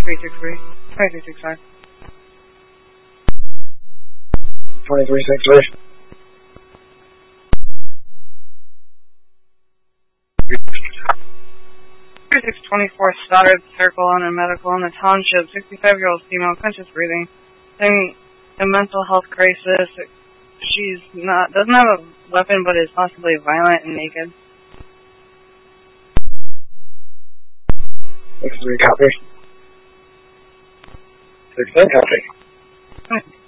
2363. 2365. 2363. 3624 Stoddard Circle on a medical in the township. 65-year-old female, conscious breathing. Having a mental health crisis. She's doesn't have a weapon, but is possibly violent and naked. 63 copy. 610 copy.